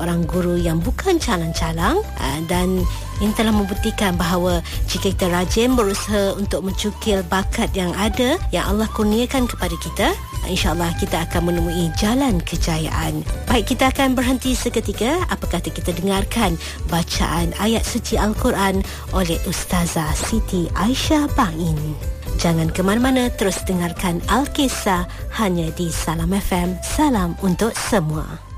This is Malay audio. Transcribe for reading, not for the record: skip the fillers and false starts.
orang guru yang bukan calang-calang, dan ini telah membuktikan bahawa jika kita rajin berusaha untuk mencukil bakat yang ada, yang Allah kurniakan kepada kita, insya-Allah kita akan menemui jalan kejayaan. Baik, kita akan berhenti seketika. Apa kata kita dengarkan bacaan ayat suci Al-Quran oleh Ustazah Siti Aisyah Bain. Jangan ke mana-mana, terus dengarkan Al-Kisah hanya di Salam FM. Salam untuk semua.